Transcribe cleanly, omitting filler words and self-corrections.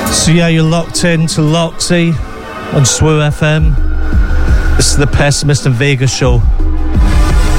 So yeah, you're locked in to Loxy on SWU FM. This is the Pessimist and Vega show.